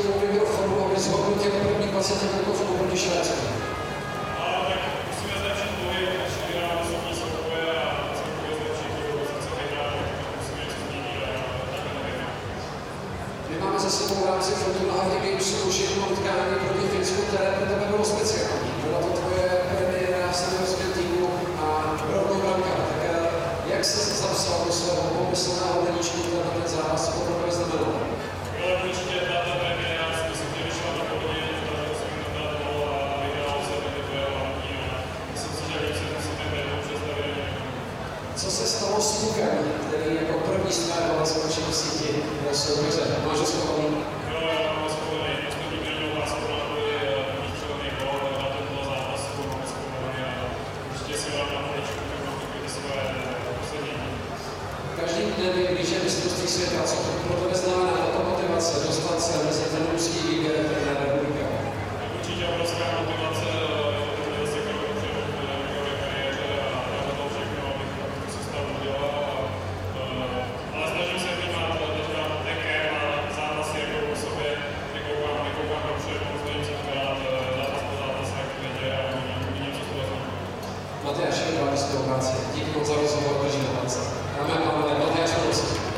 tomu mikrofonu, aby zhodnotil první 20 útoků proti Švédsku. Ale tak musíme zlepšit pohyb, než vyhráme sobní souboje a celkově zlepšit pohyb, co vyhrát, musíme něco změnit a takhle nevyhrát. My máme za sebou v rámci Fortuna Hockey Gamesu už jedno utkání proti Finsku, které pro tebe bylo speciální. Byla to tvoje premiéra v seniorském týmu a rovnou branka. Tak jak jsi se zapsal do svého pomyslného deníčku na ten zápas, co to pro tebe znamenalo? Byla určitě ta premiéra, já si myslím, že vyšla na pohodě, že jsem to dal gól a vyhrál se to duel hlavní a myslím si, že jsem si ten den představil. Co se stalo s Pukem, který jako první stával skočil v síti ve soupeře? Máš ho schovaný? Jo, já mám schovaný. Poslední milnou lásku na to je výstřelný gól, na to bylo zápas, mám schovaný a určitě si vám na poličku, ty svoje poslední. Každým dnem, když je mistrovství světa, co to pro tebe znamená tato motivace, dostat se mezi ten ruský výběr trenéra republika? Určitě obrovská motivace, je to se krok před mé kariéře a já to všechno, abych tu sestavu udělal. Ale snažím se vnímat teďka tekem a zápasy jako po sobě, nekoukám dopředu, snažím se dělat zápas po zápase, jak to jde a vidím, co z toho znamená. Matyáš, je spolupráci. Díky moc za rozhovor, držím palce. Dámy a pánové, Matyáš Polský.